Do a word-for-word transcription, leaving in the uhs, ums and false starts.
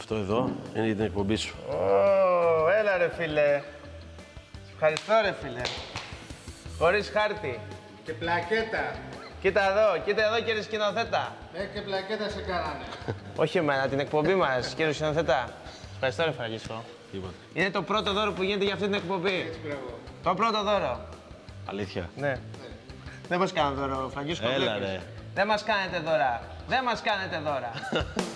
Αυτό εδώ είναι για την εκπομπή σου. Ω, έλα ρε φίλε. Σε ευχαριστώ ρε φίλε. Χωρίς χάρτη. Και πλακέτα. Κοίτα εδώ, κοίτα εδώ κύριε σκηνοθέτα. Ε, και πλακέτα σε κάνανε. Όχι εμένα, την εκπομπή μας, κύριε σκηνοθέτα. Ευχαριστώ ρε Φραγκίσκο. Τίποτα. Είναι το πρώτο δώρο που γίνεται για αυτή την εκπομπή. Έτσι, μπράβο. Το πρώτο δώρο. Αλήθεια. Ναι. Δεν μας κάνετε δώρο, Φραγκίσκο. Έλα βλέπεις. ρε. Δεν μας κάνετε δώρα. Δεν μας κάνετε δώρα.